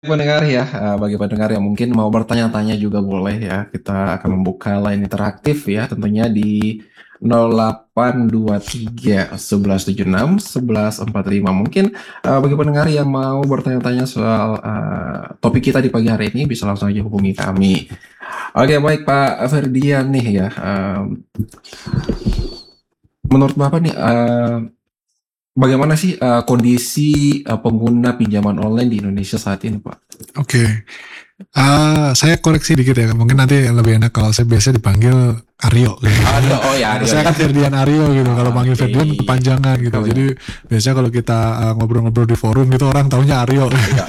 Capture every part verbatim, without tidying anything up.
Pendengar ya, eee, bagi pendengar yang mungkin mau bertanya-tanya juga boleh ya, kita akan membuka line interaktif ya, tentunya di nol delapan dua tiga sebelas tujuh enam sebelas empat lima. Mungkin, eee, bagi pendengar yang mau bertanya-tanya soal, eee, topik kita di pagi hari ini bisa langsung aja hubungi kami. Oke baik Pak Ferdian nih ya, mmm, menurut Bapak nih, eee, bagaimana sih, eee, kondisi, eee, pengguna pinjaman online di Indonesia saat ini, Pak? Oke, eee, saya koreksi dikit ya, mungkin nanti lebih enak kalau saya biasa dipanggil Aryo gitu. Aryo, oh ya Karena Aryo saya ya. kan Ferdian Aryo gitu, kalau panggil Oke, Ferdian iya. kepanjangan gitu. Oh ya. Jadi biasanya kalau kita uh, ngobrol-ngobrol di forum gitu orang taunya Aryo. Iya.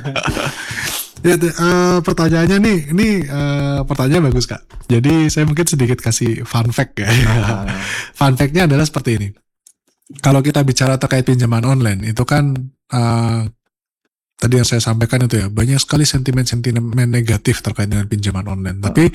Ya, uh, pertanyaannya nih, ini uh, pertanyaan bagus Kak. Jadi saya mungkin sedikit kasih fun fact ya. Ah, Fun fact-nya adalah seperti ini. Kalau kita bicara terkait pinjaman online, itu kan uh, tadi yang saya sampaikan itu ya, banyak sekali sentimen-sentimen negatif terkait dengan pinjaman online. Tapi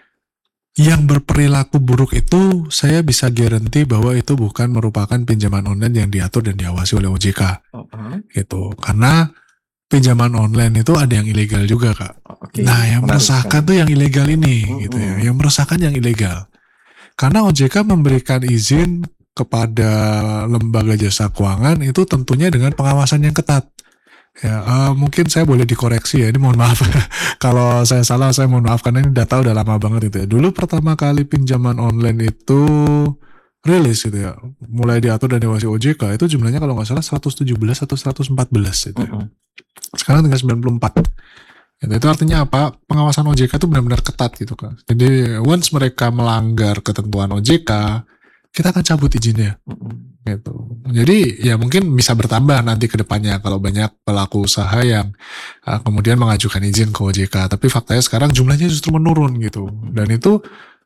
yang berperilaku buruk itu saya bisa garanti bahwa itu bukan merupakan pinjaman online yang diatur dan diawasi oleh O J K. uh-huh. Gitu. Karena pinjaman online itu ada yang ilegal juga, Kak. Oke, Nah, yang menarik meresahkan sekali. tuh yang ilegal ini Mm-mm. gitu ya. Yang meresahkan yang ilegal. Karena O J K memberikan izin kepada lembaga jasa keuangan itu tentunya dengan pengawasan yang ketat. Ya, uh, mungkin saya boleh dikoreksi ya. Ini mohon maaf kalau saya salah, saya mohon maaf karena ini data udah lama banget itu ya. Dulu pertama kali pinjaman online itu rilis gitu ya, mulai diatur dan diawasi O J K itu jumlahnya kalau nggak salah seratus tujuh belas atau seratus empat belas itu. Ya. Mm-mm. Sekarang tinggal sembilan puluh empat. Gitu. Itu artinya apa? Pengawasan O J K itu benar-benar ketat gitu kan. Jadi once mereka melanggar ketentuan O J K, kita akan cabut izinnya. Mm-mm. Gitu. Jadi ya mungkin bisa bertambah nanti ke depannya kalau banyak pelaku usaha yang uh, kemudian mengajukan izin ke O J K. Tapi faktanya sekarang jumlahnya justru menurun gitu. Dan itu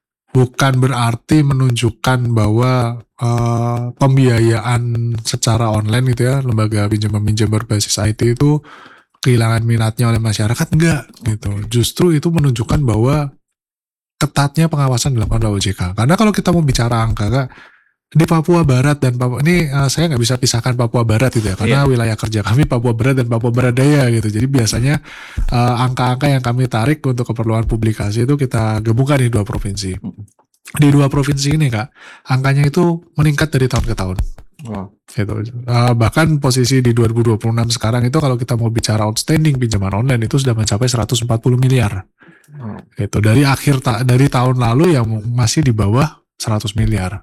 bukan berarti menunjukkan bahwa uh, pembiayaan secara online gitu ya, lembaga pinjam-meminjam berbasis I T itu kehilangan minatnya oleh masyarakat, enggak gitu. Justru itu menunjukkan bahwa ketatnya pengawasan dilakukan oleh O J K. Karena kalau kita mau bicara angka, Kak, di Papua Barat dan Papua ini uh, saya nggak bisa pisahkan Papua Barat gitu ya, karena Iya. wilayah kerja kami Papua Barat dan Papua Barat Daya gitu. Jadi biasanya uh, angka-angka yang kami tarik untuk keperluan publikasi itu kita gabungkan di dua provinsi. Di dua provinsi ini Kak, angkanya itu meningkat dari tahun ke tahun. Wow. Gitu. Uh, bahkan posisi di dua ribu dua puluh enam sekarang itu kalau kita mau bicara outstanding pinjaman online itu sudah mencapai seratus empat puluh miliar. Wow. Gitu. Dari akhir ta- dari tahun lalu yang masih di bawah seratus miliar.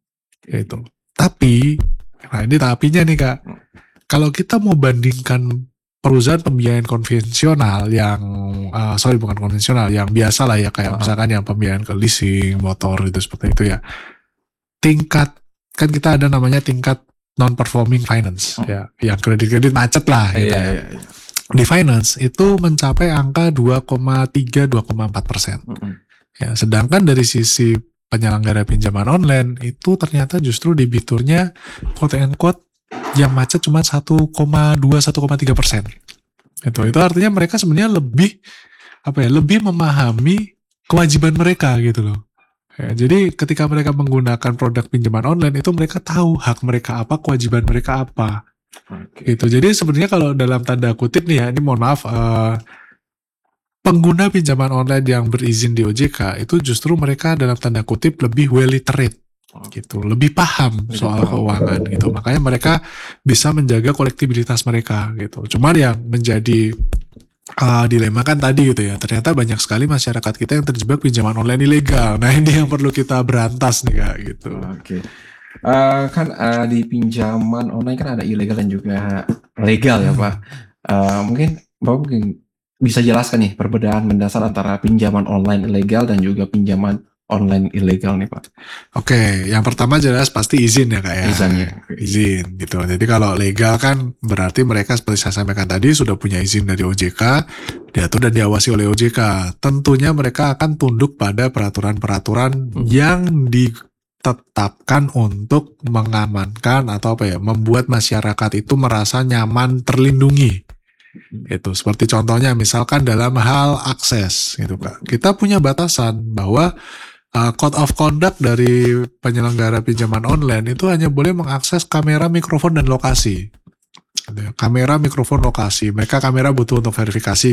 Gitu. Tapi, nah ini tapinya nih Kak, kalau kita mau bandingkan perusahaan pembiayaan konvensional yang, uh, sorry bukan konvensional, yang biasa lah ya, kayak Uh-huh. misalkan yang pembiayaan ke leasing, motor gitu seperti itu ya, tingkat, kan kita ada namanya tingkat non-performing finance, Oh. ya, yang kredit-kredit macet lah gitu Iya, ya. iya, iya. Di finance itu mencapai angka dua koma tiga sampai dua koma empat persen. Mm-mm. Ya, sedangkan dari sisi penyelenggara pinjaman online itu ternyata justru debiturnya quote and quote yang macet cuma satu koma dua sampai satu koma tiga persen. Itu itu artinya mereka sebenarnya lebih apa ya, lebih memahami kewajiban mereka gitu loh. Ya, jadi ketika mereka menggunakan produk pinjaman online itu mereka tahu hak mereka apa, kewajiban mereka apa. Oke. Gitu. Jadi sebenarnya kalau dalam tanda kutip nih ya, ini mohon maaf, uh, pengguna pinjaman online yang berizin di O J K itu justru mereka dalam tanda kutip lebih well literate gitu, lebih paham Lebih soal paham. keuangan gitu. Makanya mereka bisa menjaga kolektibilitas mereka gitu. Cuman yang menjadi uh, dilema kan tadi gitu ya, ternyata banyak sekali masyarakat kita yang terjebak pinjaman online ilegal. Nah ini yang perlu kita berantas nih Kak gitu. Oke. Uh, kan uh, di pinjaman online kan ada ilegal dan juga legal ya Pak. Uh, mungkin Bapak mungkin bisa jelaskan nih perbedaan mendasar antara pinjaman online ilegal dan juga pinjaman online ilegal nih Pak. Oke, yang pertama jelas pasti izin ya Kak ya. Izannya. Izin gitu. Jadi kalau legal kan berarti mereka seperti saya sampaikan tadi sudah punya izin dari O J K, diatur dan diawasi oleh O J K. Tentunya mereka akan tunduk pada peraturan-peraturan Hmm. yang ditetapkan untuk mengamankan atau apa ya, membuat masyarakat itu merasa nyaman, terlindungi. Itu seperti contohnya misalkan dalam hal akses gitu Kak. Kita punya batasan bahwa uh, code of conduct dari penyelenggara pinjaman online itu hanya boleh mengakses kamera, mikrofon dan lokasi. Gitu ya. Kamera, mikrofon, lokasi. Mereka kamera butuh untuk verifikasi